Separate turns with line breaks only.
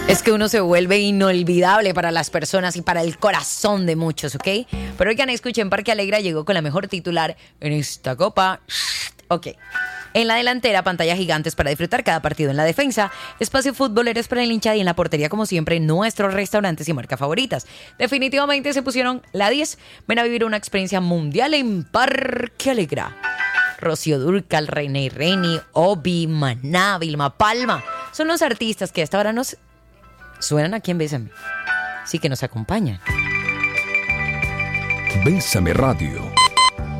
Es que uno se vuelve inolvidable para las personas y para el corazón de muchos, ¿ok? Pero oigan, escuchen, Parque Alegra llegó con la mejor titular en esta copa. Ok. En la delantera, pantallas gigantes para disfrutar cada partido. En la defensa, espacio futboleros para el hincha y en la portería, como siempre, nuestros restaurantes y marcas favoritas. Definitivamente se pusieron la 10. Ven a vivir una experiencia mundial en Parque Alegra. Rocío Dúrcal, René Reni, Obi, Maná, Vilma Palma. Son los artistas que hasta ahora nos suenan aquí en Bésame. Sí, que nos acompañan.
Bésame Radio.